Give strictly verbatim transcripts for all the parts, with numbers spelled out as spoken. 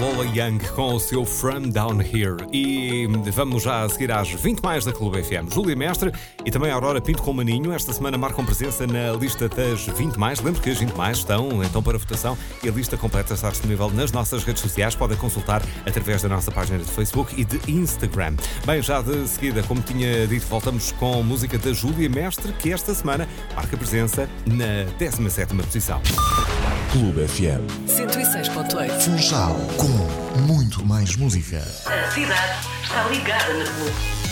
Lola Young com o seu From Down Here. E vamos já a seguir às vinte mais da Clube F M. Júlia Mestre e também a Aurora Pinto com Maninho. Esta semana marcam presença na lista das vinte mais. Lembro que as vinte mais estão então para votação e a lista completa está disponível nas nossas redes sociais. Podem consultar através da nossa página de Facebook e de Instagram. Bem, já de seguida, como tinha dito, voltamos com música da Júlia Mestre, que esta semana marca presença na décima sétima posição. Clube F M cento e seis ponto oito. Funchal, com muito mais música. A cidade está ligada na Clube.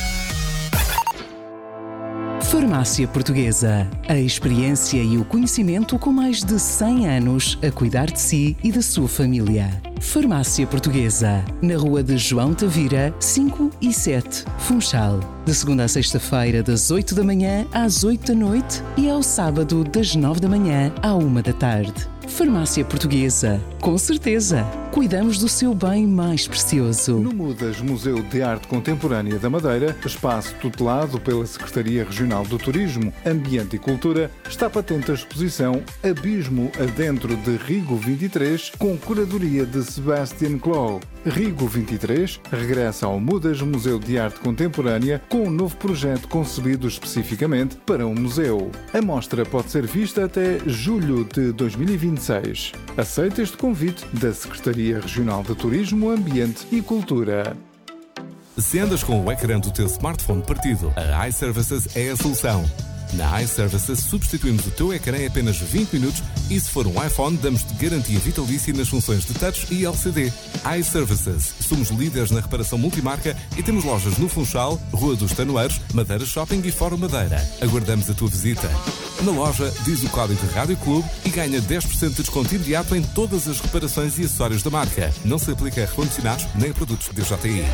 Farmácia Portuguesa. A experiência e o conhecimento com mais de cem anos a cuidar de si e da sua família. Farmácia Portuguesa. Na rua de João Tavira, cinco e sete, Funchal. De segunda a sexta-feira, das oito da manhã às oito da noite e ao sábado, das nove da manhã à uma da tarde. Farmácia Portuguesa. Com certeza, cuidamos do seu bem mais precioso. No Mudas Museu de Arte Contemporânea da Madeira, espaço tutelado pela Secretaria Regional do Turismo, Ambiente e Cultura, está patente a exposição Abismo Adentro de Rigo vinte e três, com curadoria de Sebastian Clow. Rigo vinte e três regressa ao Mudas Museu de Arte Contemporânea com um novo projeto concebido especificamente para um museu. A mostra pode ser vista até julho de dois mil e vinte e seis. Aceita este convite da Secretaria Regional de Turismo, Ambiente e Cultura. Se andas com o ecrã do teu smartphone partido, a iServices é a solução. Na iServices substituímos o teu ecrã em apenas vinte minutos e se for um iPhone damos-te garantia vitalícia nas funções de touch e L C D. iServices. Somos líderes na reparação multimarca e temos lojas no Funchal, Rua dos Tanoeiros, Madeira Shopping e Fórum Madeira. Aguardamos a tua visita. Na loja, diz o código Rádio Clube e ganha dez por cento de desconto imediato em todas as reparações e acessórios da marca. Não se aplica a recondicionados nem a produtos D J I.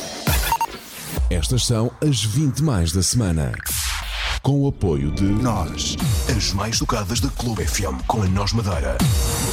Estas são as vinte mais da semana. Com o apoio de Nós, as mais tocadas da Clube F M, com a Nós Madeira.